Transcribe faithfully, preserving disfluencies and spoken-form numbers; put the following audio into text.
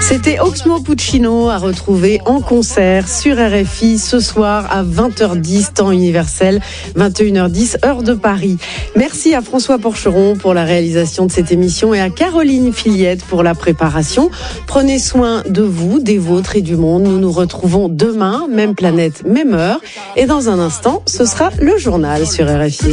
C'était Oxmo Puccino à retrouver en concert sur R F I ce soir à vingt heures dix, temps universel, vingt et une heures dix, heure de Paris. Merci à François Porcheron pour la réalisation de cette émission et à Caroline Fillette pour la préparation. Prenez soin de vous, des vôtres et du monde. Nous nous retrouvons demain, même planète, même heure. Et dans un instant, ce sera le journal sur R F I.